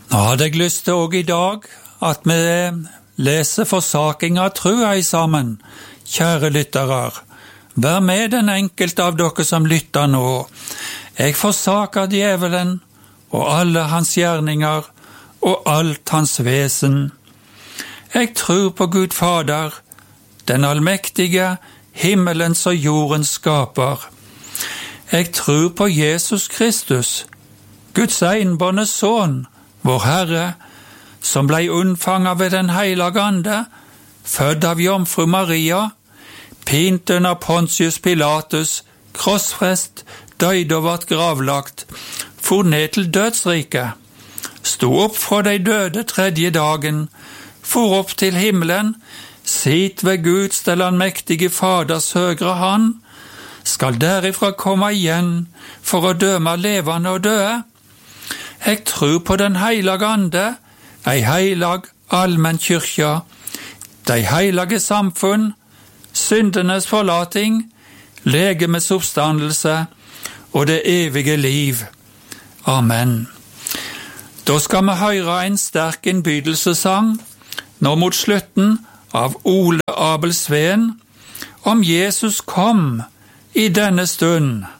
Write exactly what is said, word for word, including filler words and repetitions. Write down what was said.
Nå hadde jeg lyst til også i dag at vi leser forsaking av trua i sammen, kjære lyttere. Vær med den enkelte av dere som lytter nå. Jeg forsaker djevelen og alle hans gjerninger og alt hans vesen. Jeg tror på Gud Fader, den allmektige, himmelens og jordens skaper. Jeg tror på Jesus Kristus, Guds enbårne sønn, vår Herre, som blei unnfanget ved den heilige ande, født av jomfru Maria, pint under Pontius Pilatus, krossfest, døyd og vart gravlagt, for ned til dødsriket, sto opp fra de døde tredje dagen, for opp til himmelen, sit ved Guds den allmektige Faders høyre hand, skal derifra komme igjen for å døme levende og døde. Jeg tror på den heilige ande, ei heilag allmenn kyrkja, de heilige samfunn, syndenes forlating, legemes oppstandelse og det evige liv. Amen. Da skal vi høre en sterk innbydelsessang, nå mot slutten av Ole Abel Sveen, om Jesus kom i denne stund.